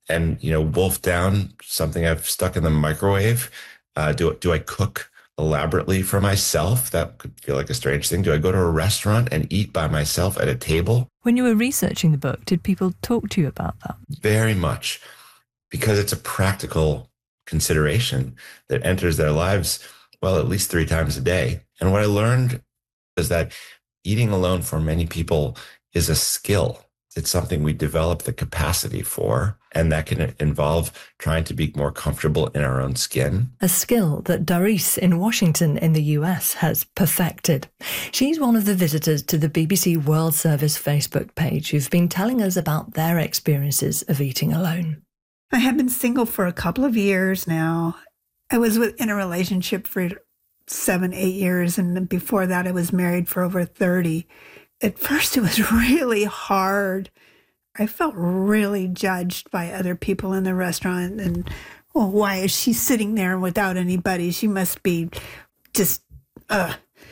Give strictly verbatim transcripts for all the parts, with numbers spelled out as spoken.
and, you know, wolf down something I've stuck in the microwave? Uh, do, do I cook elaborately for myself? That could feel like a strange thing. Do I go to a restaurant and eat by myself at a table? When you were researching the book, did people talk to you about that? Very much, because it's a practical consideration that enters their lives, well, at least three times a day. And what I learned is that eating alone for many people is a skill. It's something we develop the capacity for, and that can involve trying to be more comfortable in our own skin. A skill that Doris in Washington in the U S has perfected. She's one of the visitors to the B B C World Service Facebook page who've been telling us about their experiences of eating alone. I have been single for a couple of years now. I was in a relationship for seven, eight years, and before that I was married for over thirty. At first, it was really hard. I felt really judged by other people in the restaurant. And, well, why is she sitting there without anybody? She must be just, uh.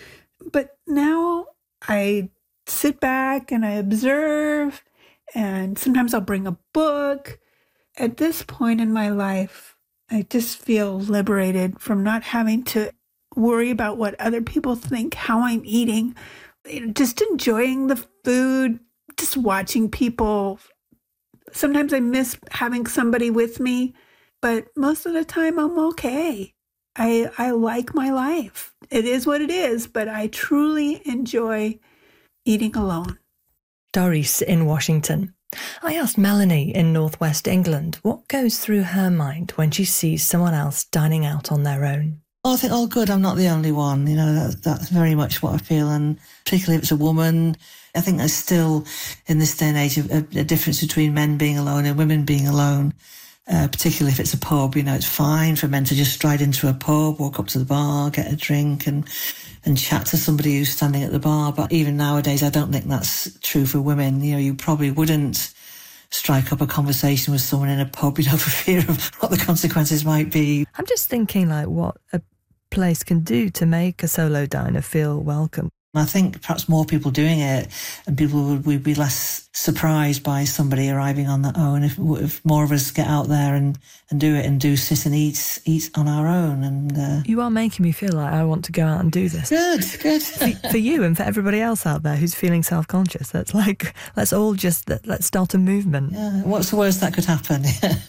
But now I sit back and I observe, and sometimes I'll bring a book. At this point in my life, I just feel liberated from not having to worry about what other people think, how I'm eating. Just enjoying the food, just watching people. Sometimes I miss having somebody with me, but most of the time I'm okay. I I like my life. It is what it is, but I truly enjoy eating alone. Doris in Washington. I asked Melanie in Northwest England what goes through her mind when she sees someone else dining out on their own. Oh, I think, oh, good, I'm not the only one. You know, that, that's very much what I feel. And particularly if it's a woman, I think there's still, in this day and age, a, a difference between men being alone and women being alone, uh, particularly if it's a pub. You know, it's fine for men to just stride into a pub, walk up to the bar, get a drink and and chat to somebody who's standing at the bar. But even nowadays, I don't think that's true for women. You know, you probably wouldn't strike up a conversation with someone in a pub, you know, for fear of what the consequences might be. I'm just thinking, like, what a place can do to make a solo diner feel welcome. I think perhaps more people doing it, and people would, would be less surprised by somebody arriving on their own if, if more of us get out there and, and do it and do sit and eat eat on our own. And uh, you are making me feel like I want to go out and do this. Good, good. for, for you and for everybody else out there who's feeling self-conscious. That's like, let's all just, let's start a movement. Yeah. What's the worst that could happen?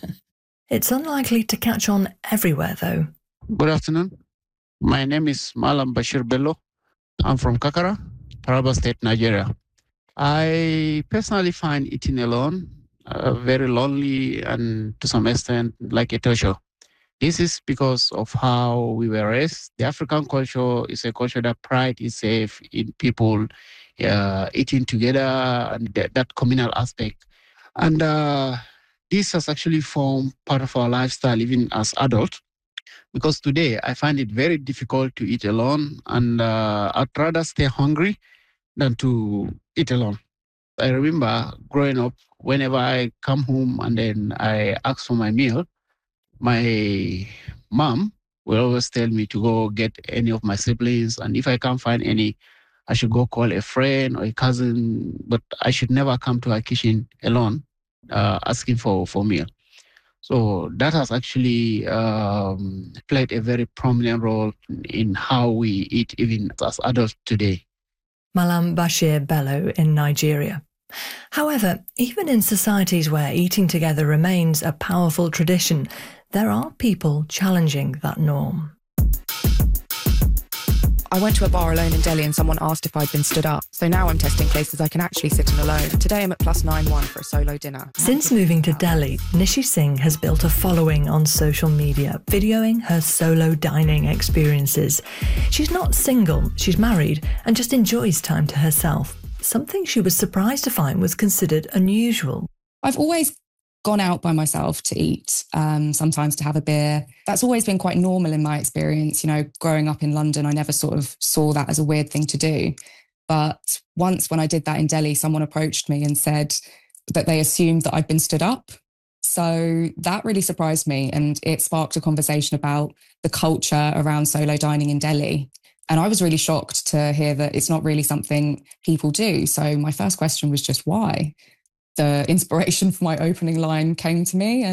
It's unlikely to catch on everywhere, though. Good afternoon. My name is Malam Bashir Bello. I'm from Kakara, Taraba State, Nigeria. I personally find eating alone uh, very lonely and to some extent like a torture. This is because of how we were raised. The African culture is a culture that prides itself in people uh, eating together and that, that communal aspect. And uh, this has actually formed part of our lifestyle even as adults. Because today I find it very difficult to eat alone, and uh, I'd rather stay hungry than to eat alone. I remember growing up, whenever I come home and then I ask for my meal, my mom will always tell me to go get any of my siblings, and if I can't find any, I should go call a friend or a cousin, but I should never come to her kitchen alone uh, asking for, for meal. So that has actually um, played a very prominent role in how we eat even as adults today. Malam Bashir Bello in Nigeria. However, even in societies where eating together remains a powerful tradition, there are people challenging that norm. I went to a bar alone in Delhi and someone asked if I'd been stood up. So now I'm testing places I can actually sit in alone. Today I'm at plus nine one for a solo dinner. Since moving to Delhi, Nishi Singh has built a following on social media, videoing her solo dining experiences. She's not single, she's married, and just enjoys time to herself. Something she was surprised to find was considered unusual. I've always gone out by myself to eat, um, sometimes to have a beer. That's always been quite normal in my experience. You know, growing up in London, I never sort of saw that as a weird thing to do. But once when I did that in Delhi, someone approached me and said that they assumed that I'd been stood up. So that really surprised me, and it sparked a conversation about the culture around solo dining in Delhi. And I was really shocked to hear that it's not really something people do. So my first question was just why? The inspiration for my opening line came to me. And